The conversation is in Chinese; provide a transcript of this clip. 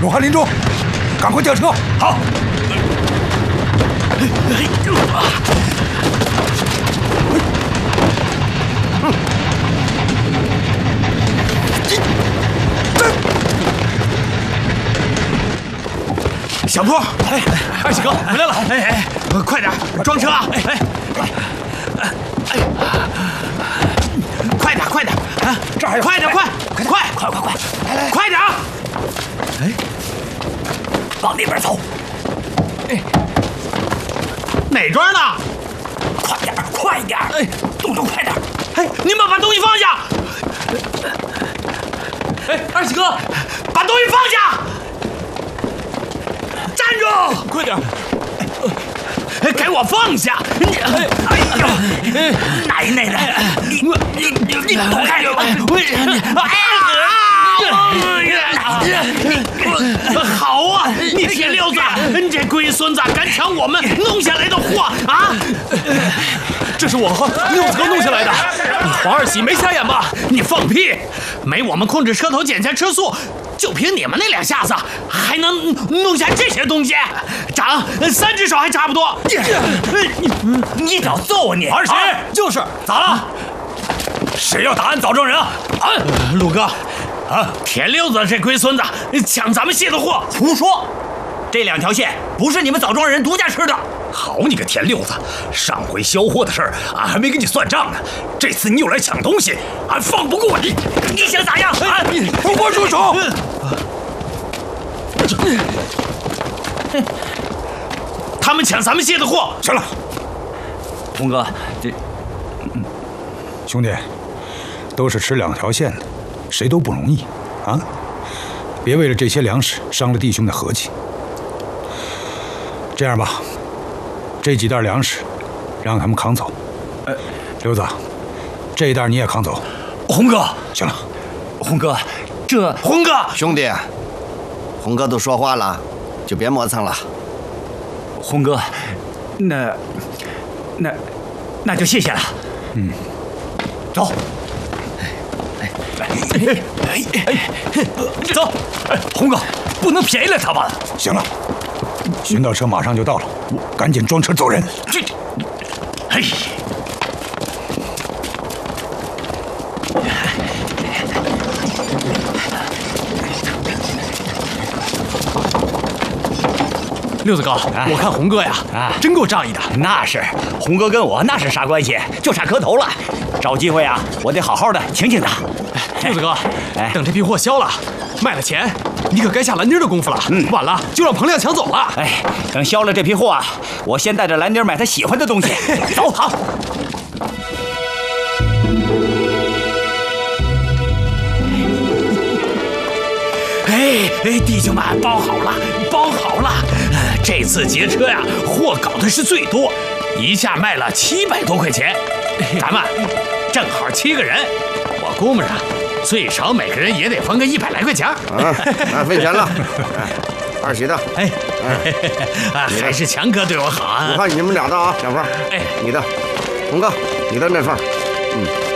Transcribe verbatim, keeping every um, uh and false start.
罗汉林中，赶快调车。 好。嗯。小坡，哎，二喜哥回来了，哎哎，快点装车啊！哎哎哎，快点快点啊！这还有，快点快快快快快快，来来，快点！哎，往那边走。哎，哪桩呢？快点快点！哎，动动快点！哎，你们把东西放下！哎，二喜哥，把东西放下！站住！快点！给我放下！你哎呦，奶奶的！你你你你躲开！为什么？哎呀！好啊，你铁溜子，你这龟孙子敢抢我们弄下来的货啊！这是我和六子哥弄下来的，你黄二喜没瞎眼吧？你放屁！没我们控制车头减价车速。就凭你们那两下子，还能弄下这些东西？长三只手还差不多。你你找揍你！二喜就是咋了？谁要打俺枣庄人啊？啊，陆哥，啊，铁溜子这龟孙子抢咱们卸的货，胡说！这两条线不是你们枣庄人独家吃的。好你个田六子，上回销货的事儿俺还没跟你算账呢，这次你又来抢东西，俺放不过你！你想咋样？啊！给我住手！他们抢咱们卸的货，行了。 红哥，这兄弟，都是吃两条线的，谁都不容易啊！别为了这些粮食伤了弟兄的和气。这样吧。这几袋粮食，让他们扛走。呃，刘子，这一袋你也扛走。 红哥， 行了， 红哥，这红哥兄弟，红哥都说话了，就别磨蹭了。 红哥，那那那就谢谢了。 嗯， 走。哎哎哎哎，走！哎，红哥，不能便宜了他吧？ 行了。寻道车马上就到了，赶紧装车走人。 这，嘿，六子高，啊、我看红哥呀，啊，真够仗义的。 那是，红哥跟我那是啥关系？就差磕头了。找机会啊，我得好好的请请他。 六子哥，哎，等这批货销了，卖了钱。你可该下蓝丁的功夫了，嗯，晚了就让彭亮抢走了。 哎，等销了这批货啊，我先带着蓝丁买他喜欢的东西。走，好。 哎哎，弟兄们，包好了，包好了！这次劫车呀，货搞的是最多，一下卖了七百多块钱。咱们正好七个人，我估摸着。最少每个人也得分个一百来块钱。 啊，那分钱了。哎，二喜的， 哎，啊，还是强哥对我好啊。 我看你们俩的啊，小凤，哎，你的，红哥，你的那份，嗯。